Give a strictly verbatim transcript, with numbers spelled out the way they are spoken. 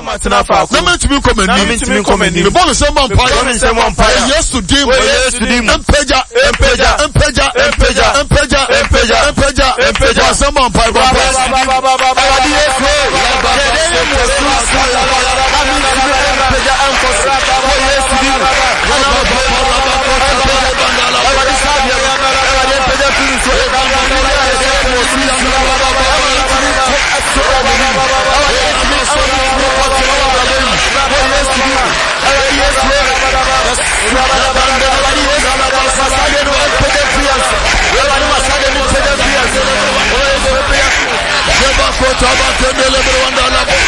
matena fa. Na mentimi komani. Na mentimi komani. Me bone se man pa. Bone se man pa. Yesu dim. Yesu dim. Empeja, empeja, empeja, empeja, empeja, empeja, empeja, empeja. Se man pa. Ba ba ba ba ba ba. Yesu. Kedele mo su. Empeja enkosa. Yesu dim. Ana ba ba ba ba. Awadi sabi. Awadi empeja pinso. Kota bakendele brwanda la